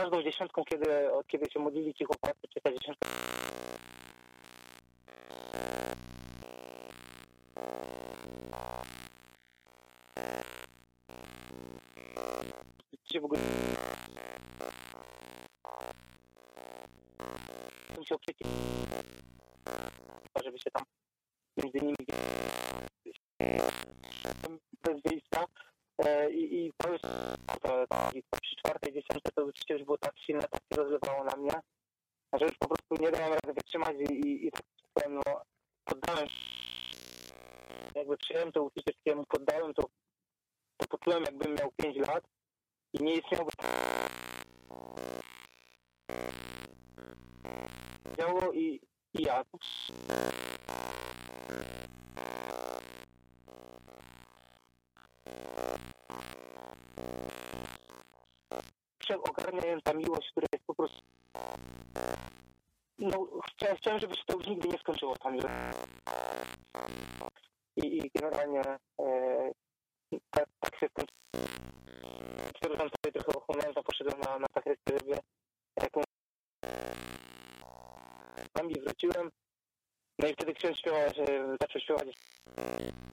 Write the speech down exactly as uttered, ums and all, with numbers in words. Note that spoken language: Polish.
każdą dziesiątką, kiedy, kiedy się modlili ci chłopacy, czy ta dziesiątka się w ogóle się oprzeciw, żeby się tam między nimi bez wyjścia i, i to już to, to, przy czwartej dziesiątce to już już było tak silne, tak się rozlewało na mnie, że już po prostu nie dałem rady wytrzymać i, i, i tak no, poddałem jakby przyjąłem to uczucie, wszystkiemu poddałem to, to poczułem, jakbym miał pięć lat i nie istniałby działo i, i ja ogarniająca miłość, która jest po prostu no chciałem, chciałem żeby się to już nigdy nie skończyło tam i, i generalnie e, tak, tak się skończyło. Przepraszam, sobie trochę ochłonąłem, to poszedłem na, na sakrystę, żeby jaką tam i wróciłem. No i wtedy ksiądz śpiewał, że zaczął śpiewać